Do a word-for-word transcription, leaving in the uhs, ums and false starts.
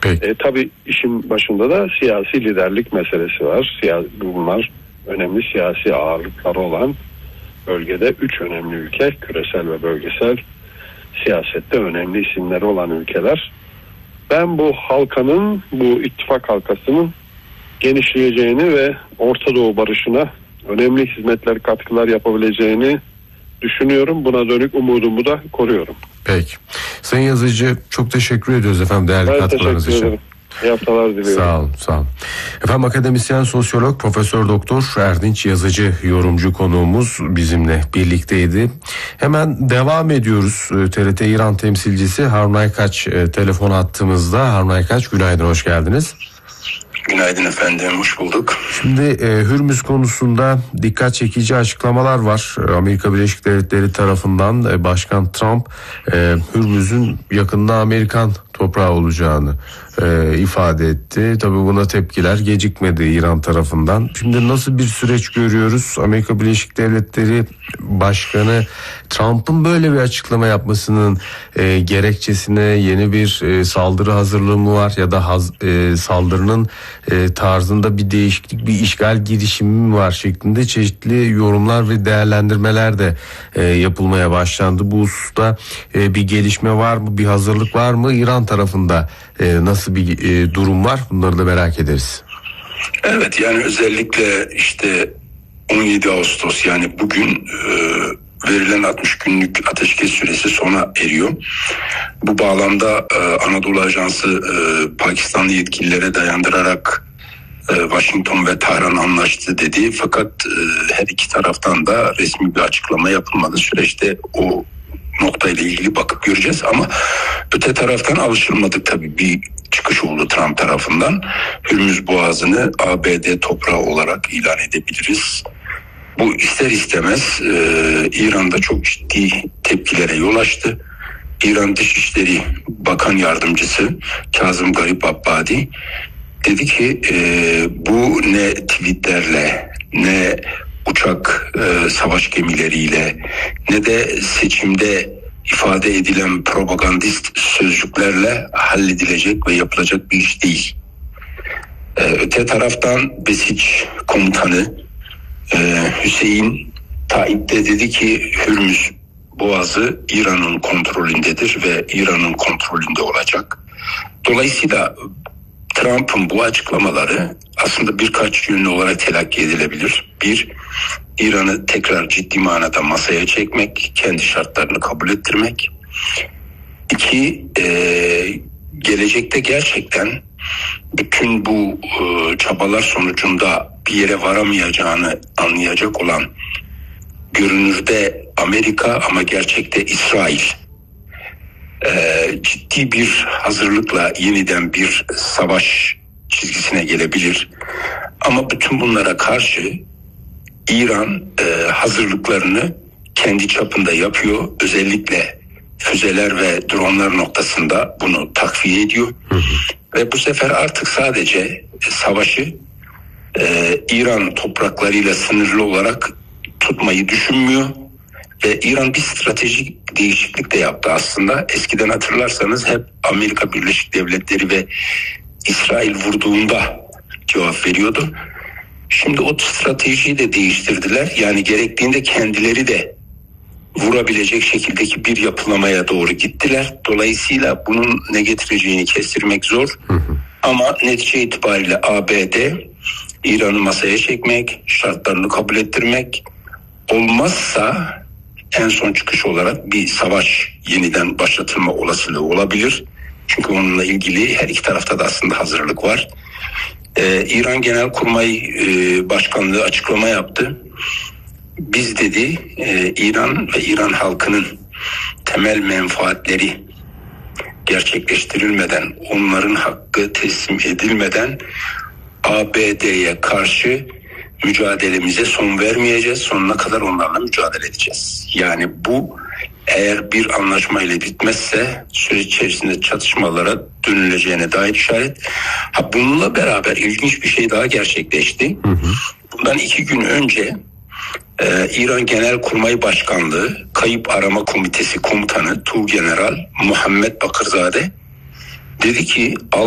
E, tabii işin başında da siyasi liderlik meselesi var. Siyasi, bunlar önemli siyasi ağırlıkları olan bölgede üç önemli ülke, küresel ve bölgesel siyasette önemli isimleri olan ülkeler. Ben bu halkanın, bu ittifak halkasının genişleyeceğini ve Orta Doğu barışına önemli hizmetler, katkılar yapabileceğini düşünüyorum. Buna dönük umudumu da koruyorum. Peki. Sayın Yazıcı, çok teşekkür ediyoruz efendim değerli ben katkılarınız için. Ederim. İyi haftalar diliyorum. Sağ olun, sağ olun. Efendim akademisyen sosyolog Profesör Doktor Erdinç Yazıcı yorumcu konuğumuz bizimle birlikteydi. Hemen devam ediyoruz. T R T İran temsilcisi Harun Aykaç e, telefon attığımızda. Harun Aykaç, günaydın, hoş geldiniz. Günaydın efendim, hoş bulduk. Şimdi e, Hürmüz konusunda dikkat çekici açıklamalar var. Amerika Birleşik Devletleri tarafından e, Başkan Trump e, Hürmüz'ün yakında Amerikan toprağı olacağını e, ifade etti. Tabii buna tepkiler gecikmedi İran tarafından. Şimdi nasıl bir süreç görüyoruz? Amerika Birleşik Devletleri Başkanı Trump'ın böyle bir açıklama yapmasının e, gerekçesine yeni bir e, saldırı hazırlığı mı var ya da haz, e, saldırının e, tarzında bir değişiklik, bir işgal girişimi mi var şeklinde çeşitli yorumlar ve değerlendirmeler de e, yapılmaya başlandı. Bu hususta e, bir gelişme var mı, bir hazırlık var mı? İran tarafında e, nasıl bir e, durum var? Bunları da merak ederiz. Evet, yani özellikle işte on yedi Ağustos, yani bugün e, verilen altmış günlük ateşkes süresi sona eriyor. Bu bağlamda e, Anadolu Ajansı e, Pakistanlı yetkililere dayandırarak e, Washington ve Tahran anlaştı dedi. Fakat e, her iki taraftan da resmi bir açıklama yapılmadı. Süreçte o noktayla ilgili bakıp göreceğiz ama öte taraftan alışılmadık tabii bir çıkış oldu Trump tarafından. Hürmüz Boğazı'nı A B D toprağı olarak ilan edebiliriz. Bu ister istemez e, İran'da çok ciddi tepkilere yol açtı. İran Dışişleri Bakan Yardımcısı Kazım Garip Abbadi dedi ki e, bu ne tweetlerle, ne uçak e, savaş gemileriyle, ne de seçimde ifade edilen propagandist sözcüklerle halledilecek ve yapılacak bir iş değil. Ee, öte taraftan Besiç komutanı e, Hüseyin Taib de dedi ki Hürmüz Boğazı İran'ın kontrolündedir ve İran'ın kontrolünde olacak. Dolayısıyla Trump'ın bu açıklamaları aslında birkaç yönlü olarak telakki edilebilir. Bir, İran'ı tekrar ciddi manada masaya çekmek, kendi şartlarını kabul ettirmek. İki, e, gelecekte gerçekten bütün bu e, çabalar sonucunda bir yere varamayacağını anlayacak olan görünürde Amerika ama gerçekte İsrail e, ciddi bir hazırlıkla yeniden bir savaş çizgisine gelebilir. Ama bütün bunlara karşı İran e, hazırlıklarını kendi çapında yapıyor. Özellikle füzeler ve dronlar noktasında bunu takviye ediyor. Hı hı. Ve bu sefer artık sadece e, savaşı e, İran topraklarıyla sınırlı olarak tutmayı düşünmüyor. Ve İran bir stratejik değişiklik de yaptı aslında. Eskiden hatırlarsanız hep Amerika Birleşik Devletleri ve İsrail vurduğunda cevap veriyordu. Şimdi o stratejiyi de değiştirdiler. Yani gerektiğinde kendileri de vurabilecek şekildeki bir yapılamaya doğru gittiler. Dolayısıyla bunun ne getireceğini kestirmek zor. Hı hı. Ama netice itibariyle A B D İran'ı masaya çekmek, şartlarını kabul ettirmek, olmazsa en son çıkış olarak bir savaş yeniden başlatılma olasılığı olabilir. Çünkü onunla ilgili her iki tarafta da aslında hazırlık var. Ee, İran Genelkurmay e, Başkanlığı açıklama yaptı. Biz dedi e, İran ve İran halkının temel menfaatleri gerçekleştirilmeden, onların hakkı teslim edilmeden A B D'ye karşı mücadelemize son vermeyeceğiz. Sonuna kadar onlarla mücadele edeceğiz. Yani bu eğer bir anlaşma ile bitmezse süreç içerisinde çatışmalara dönüleceğine dair işaret. Ha, bununla beraber ilginç bir şey daha gerçekleşti. Hı hı. Bundan iki gün önce e, İran Genelkurmay Başkanlığı Kayıp Arama Komitesi Komutanı Tuğgeneral Muhammed Bakırzade dedi ki